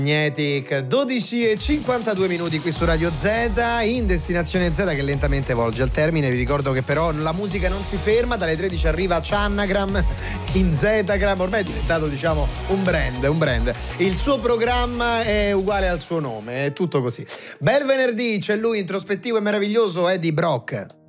Magnetic, 12:52 qui su Radio Z, in destinazione Z che lentamente volge al termine. Vi ricordo che però la musica non si ferma, dalle 13 arriva Channagram in Zgram, ormai è diventato diciamo un brand. Il suo programma è uguale al suo nome, è tutto così. Bel venerdì, c'è lui introspettivo e meraviglioso Eddie Brock.